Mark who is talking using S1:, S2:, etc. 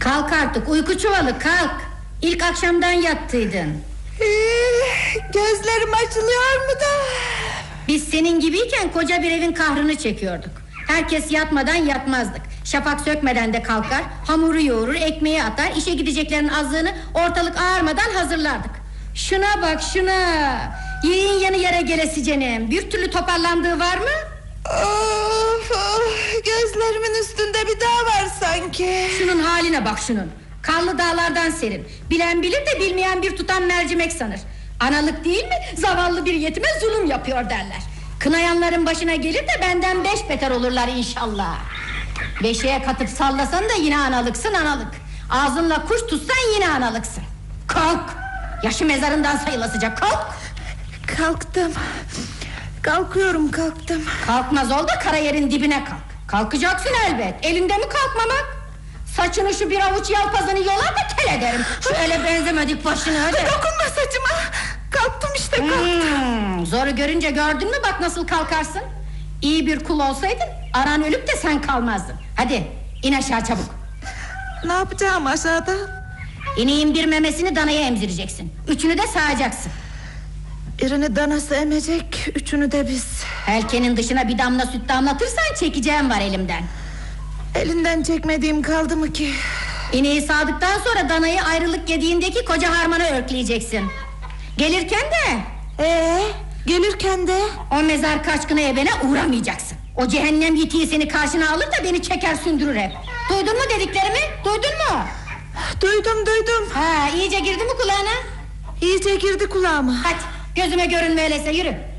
S1: Kalk artık uyku çuvalı, kalk. İlk akşamdan yattıydın.
S2: Gözlerim açılıyor mu da?
S1: Biz senin gibiyken koca bir evin kahrını çekiyorduk. Herkes yatmadan yatmazdık. Şafak sökmeden de kalkar, hamuru yoğurur, ekmeği atar, işe gideceklerin azlığını ortalık ağarmadan hazırlardık. Şuna bak şuna. Yiğin yanı yere gelesicenim. Bir türlü toparlandığı var mı?
S2: Of, gözlerimin üstünde bir dağ var sanki.
S1: Şunun haline bak şunun. Karlı dağlardan serin. Bilen bilir de bilmeyen bir tutam mercimek sanır. Analık değil mi? Zavallı bir yetime zulüm yapıyor derler. Kınayanların başına gelir de benden 5 beter olurlar inşallah. Beşiğe katıp sallasan da yine analıksın analık. Ağzınla kuş tutsan yine analıksın. Kalk. Yaşı mezarından sayılasıca kalk.
S2: Kalktım. Kalkıyorum, kalktım.
S1: Kalkmaz ol da kara yerin dibine kalk. Kalkacaksın elbet. Elinde mi kalkmamak? Saçını şu bir avuç yalpazını yolar da tel ederim. Şöyle benzemedik başını öyle.
S2: Dokunma saçıma. Kalktım işte, kalktım.
S1: Zoru görünce gördün mü bak nasıl kalkarsın. İyi bir kul olsaydın anan ölüp de sen kalmazdın. Hadi in aşağı çabuk.
S2: Ne yapacağım aşağıda?
S1: İneğin bir memesini danaya emzireceksin. Üçünü de sağacaksın.
S2: Birini danası emecek, üçünü de biz.
S1: Helkenin dışına bir damla süt damlatırsan çekeceğim var elimden.
S2: Elinden çekmediğim kaldı mı ki?
S1: İneği sağdıktan sonra danayı ayrılık yediğindeki koca harmana örkleyeceksin. Gelirken de
S2: gelirken de
S1: o mezar kaçkını ebene uğramayacaksın. O cehennem yitiği seni karşına alır da beni çeker sündürür hep. Duydun mu dediklerimi? Duydun mu?
S2: Duydum.
S1: Ha, iyice girdi mi kulağına?
S2: İyice girdi kulağıma.
S1: Hadi gözüme görünme öyleyse, yürü.